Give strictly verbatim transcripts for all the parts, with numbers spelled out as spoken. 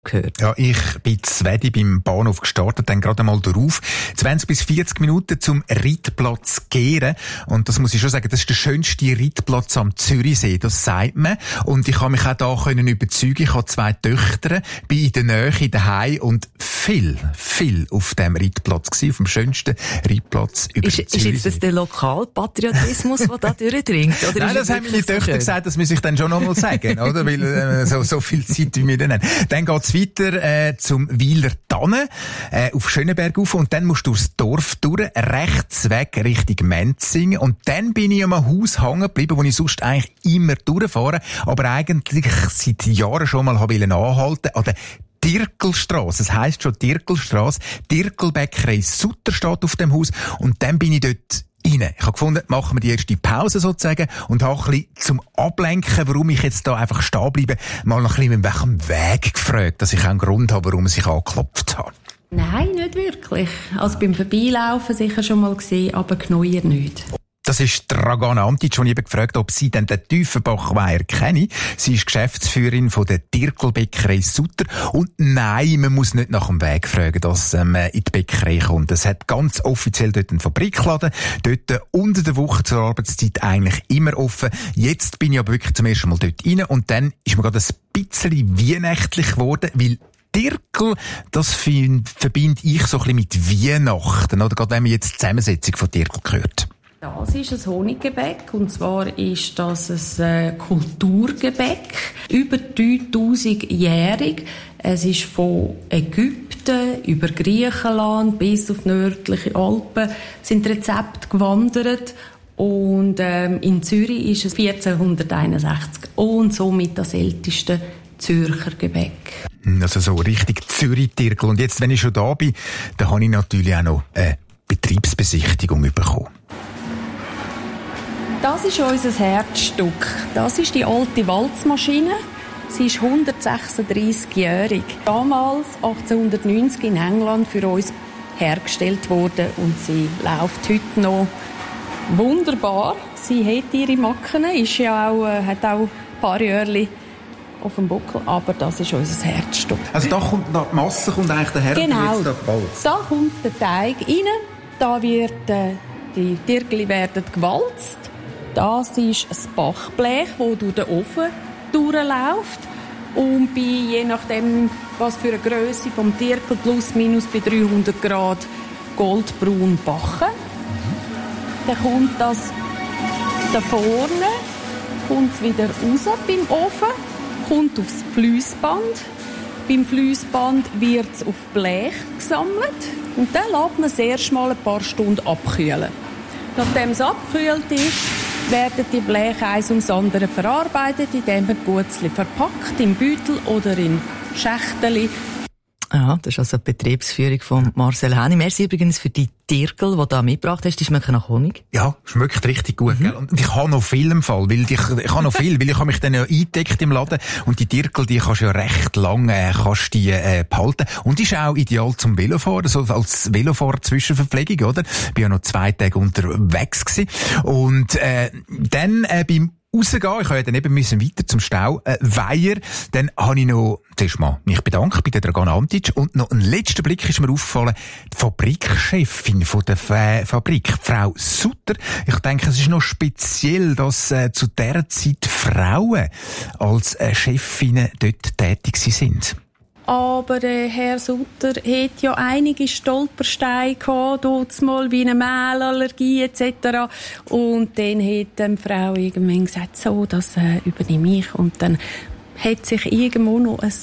gehört. Ja, ich bin Zwedi beim Bahnhof gestartet, dann gerade einmal darauf. zwanzig bis vierzig Minuten zum Reitplatz Gehren. Und das muss ich schon sagen, das ist der schönste Reitplatz am Zürichsee, das sagt man. Und ich habe mich auch da können überzeugen. Ich habe zwei Töchter, bin in der Nähe daheim und viel, viel auf dem Reitplatz gewesen, auf dem schönsten Reitplatz über ist, den Zürichsee. Ist jetzt das der Lokalpatriotismus, der da durchdringt? Oder Nein, das haben meine Töchter so gesagt, das muss ich dann schon noch mal sagen, oder? Weil, äh, so, so viel Zeit, wie wir dann haben. Dann geht's weiter, äh, zum Weiler Tannen, äh, auf Schöneberg rauf, und dann musst du durchs Dorf durch, rechts weg, Richtung Menzingen, und dann bin ich an einem Haus hängen geblieben, wo ich sonst eigentlich immer durchfahre, aber eigentlich seit Jahren schon mal habe anhalten, an der Dirkelstrasse. Es heisst schon Dirkelstrasse. Dirkelbäckerei Sutter steht auf dem Haus, und dann bin ich dort rein. Ich habe gefunden, machen wir die erste Pause sozusagen und habe ein bisschen zum Ablenken, warum ich jetzt da einfach stehen bleibe, mal noch ein bisschen nach dem Weg gefragt, dass ich auch einen Grund habe, warum ich sich angeklopft habe. Nein, nicht wirklich. Also beim Vorbeilaufen sicher schon mal gesehen, aber Gneuer nicht. Das ist Dragana Antic, und ich habe gefragt, ob sie denn den Tiefenbachweiher kenne. Sie ist Geschäftsführerin von der Dirkelbäckerei Sutter. Und nein, man muss nicht nach dem Weg fragen, dass man ähm, in die Bäckerei kommt. Es hat ganz offiziell dort einen Fabrikladen, dort unter der Woche zur Arbeitszeit eigentlich immer offen. Jetzt bin ich aber wirklich zum ersten Mal dort rein, und dann ist mir gerade ein bisschen weihnachtlich geworden, weil Dirkel, das verbinde ich so ein bisschen mit Weihnachten, oder? Gerade wenn man jetzt die Zusammensetzung von Dirkel hört. Das ist ein Honiggebäck, und zwar ist das ein äh, Kulturgebäck, über dreitausendjährig. Es ist von Ägypten über Griechenland bis auf die nördliche Alpen sind Rezepte gewandert, und ähm, in Zürich ist es vierzehnhunderteinundsechzig und somit das älteste Zürcher Gebäck. Also so richtig Zürich-Dirkel. Und jetzt, wenn ich schon da bin, dann habe ich natürlich auch noch eine Betriebsbesichtigung bekommen. Das ist unser Herzstück. Das ist die alte Walzmaschine. Sie ist hundertsechsunddreißigjährig. Damals, achtzehnhundertneunzig, in England für uns hergestellt worden, und sie läuft heute noch wunderbar. Sie hat ihre Macken, ist ja auch, äh, hat auch ein paar Jahre auf dem Buckel, aber das ist unser Herzstück. Also da kommt die Masse, kommt eigentlich der Herd, genau. Jetzt da gewalzt. Da kommt der Teig rein, da wird, äh, die Dirgeli werden gewalzt. Das ist ein Backblech, das durch den Ofen durchläuft und bei, je nachdem, was für eine Grösse vom Dirkel, plus minus bei dreihundert Grad goldbraun backen. Mhm. Dann kommt das da vorne, kommt es wieder raus beim Ofen, kommt aufs Fließband. Beim Fließband wird es auf Blech gesammelt, und dann lässt man es erst mal ein paar Stunden abkühlen. Nachdem es abgekühlt ist, werden die Bleche eins ums andere verarbeitet, indem man Gutzli verpackt, im Beutel oder in Schächteli. Ja, das ist also die Betriebsführung von Marcel Häni. Merci übrigens für die Dirkel, die du da mitgebracht hast. Die schmecken nach Honig. Ja, schmeckt richtig gut, mhm. Gell? Und ich habe noch viel im Fall, weil ich, ich habe noch viel, weil ich habe mich dann ja eingedeckt im Laden, und die Dirkel, die kannst du ja recht lange, äh, kannst die, äh, behalten. Und ist auch ideal zum Velofahren, so als Velofahrer-Zwischenverpflegung, oder? Ich bin ja noch zwei Tage unterwegs gewesen. Und, äh, dann, äh, beim rausgehen, ich habe ja dann eben müssen weiter zum Stau, äh, Weiher, dann habe ich noch, zuerst mal mich bedankt bei der Dragana Antic, und noch ein letzter Blick ist mir aufgefallen, die Fabrikchefin von der F- Fabrik, Frau Sutter. Ich denke, es ist noch speziell, dass äh, zu dieser Zeit Frauen als äh, Chefinnen dort tätig sind. Aber äh, Herr Sutter hat ja einige Stolpersteine gehabt, dort mal wie eine Mehlallergie et cetera. Und dann hat die Frau irgendwann gesagt, so, das äh, übernehme ich. Und dann hat sich irgendwo noch ein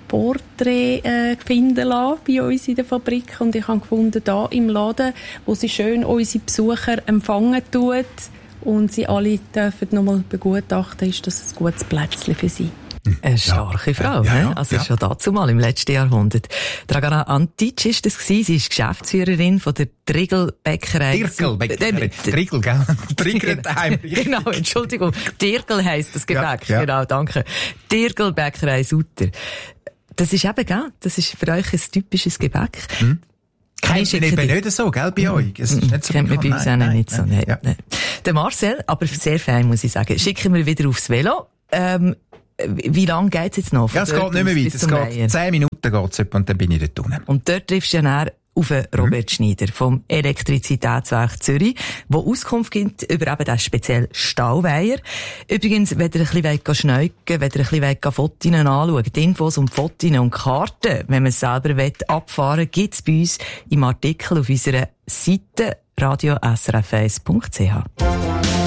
Porträt äh, finden lassen bei uns in der Fabrik. Und ich habe gefunden, da im Laden, wo sie schön unsere Besucher empfangen tut und sie alle dürfen noch mal begutachten, ist das ein gutes Plätzchen für sie. Eine starke Frau, ja, ja, ja, also ja. schon dazu mal im letzten Jahrhundert. Dragana Antic ist das gewesen. Sie ist Geschäftsführerin von der Dirkelbäckerei. Dirkelbäckerei. Dirkel, gell? Dirkelheim. Genau, Entschuldigung. Dirkel heisst das Gebäck. Ja, ja. Genau, danke. Dirkelbäckerei Sutter. Das ist eben, gell? Das ist für euch ein typisches Gebäck. Hm. Kennt ihr eben nicht so, gell, bei euch? Es ist nicht so kennt man bei uns auch nicht so. Nein, ja. nein. Der Marcel, aber sehr fein, muss ich sagen. Schicken wir wieder aufs Velo. Ähm, wie lange geht's jetzt noch? Ja, es geht nicht mehr weiter. Es geht zehn Minuten. Minuten geht's etwa und dann bin ich dort unten. Und dort triffst du ja nachher auf Robert mhm. Schneider vom Elektrizitätswerk Zürich, der Auskunft gibt über eben den speziellen Stauweiher. Übrigens, wenn ihr ein bisschen schneugen wollt, wenn ihr ein bisschen Fotos anschauen, die Infos und Fotos und Karten, wenn man es selber abfahren will, gibt es bei uns im Artikel auf unserer Seite radio s r f eins punkt c h.